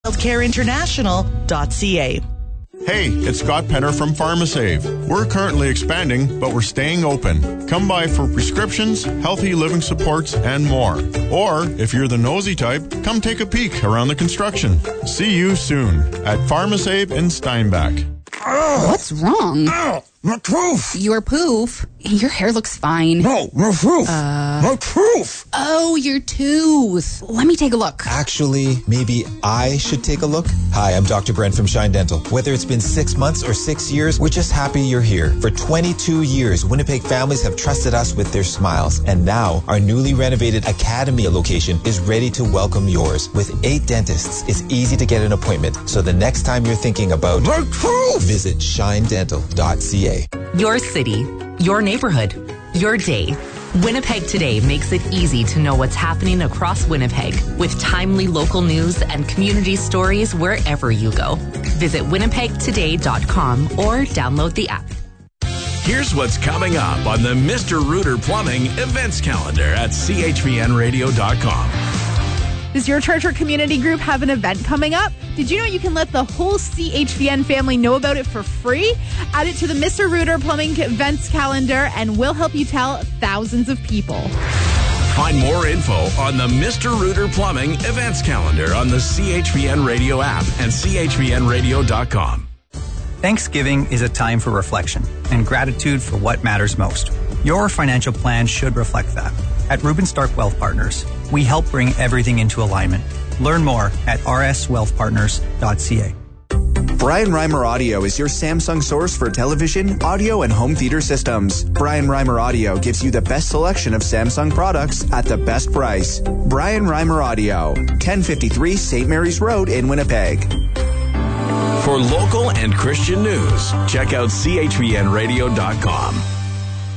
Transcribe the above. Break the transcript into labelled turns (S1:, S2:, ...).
S1: childcareinternational.ca.
S2: Hey, it's Scott Penner from PharmaSave. We're currently expanding, but we're staying open. Come by for prescriptions, healthy living supports, and more. Or, if you're the nosy type, come take a peek around the construction. See you soon at PharmaSave in Steinbach.
S3: What's wrong?
S4: My poof!
S3: Your poof? Your hair looks fine.
S4: No, my poof! My poof!
S3: Oh, your tooth. Let me take a look.
S5: Actually, maybe I should take a look. Hi, I'm Dr. Brent from Shine Dental. Whether it's been 6 months or 6 years, we're just happy you're here. For 22 years, Winnipeg families have trusted us with their smiles. And now, our newly renovated Academy location is ready to welcome yours. With 8 dentists, it's easy to get an appointment. So the next time you're thinking about
S4: my poof,
S5: visit shinedental.ca.
S6: Your city, your neighborhood, your day. Winnipeg Today makes it easy to know what's happening across Winnipeg with timely local news and community stories wherever you go. Visit winnipegtoday.com or download the app.
S7: Here's what's coming up on the Mr. Rooter Plumbing events calendar at chpnradio.com.
S8: Does your church or community group have an event coming up? Did you know you can let the whole CHVN family know about it for free? Add it to the Mr. Rooter Plumbing events calendar and we'll help you tell thousands of people.
S7: Find more info on the Mr. Rooter Plumbing events calendar on the CHVN Radio app and chpnradio.com.
S9: Thanksgiving is a time for reflection and gratitude for what matters most. Your financial plan should reflect that. At Reuben Stark Wealth Partners, we help bring everything into alignment. Learn more at rswealthpartners.ca.
S10: Brian Reimer Audio is your Samsung source for television, audio, and home theater systems. Brian Reimer Audio gives you the best selection of Samsung products at the best price. Brian Reimer Audio, 1053 St. Mary's Road in Winnipeg.
S7: For local and Christian news, check out chpnradio.com.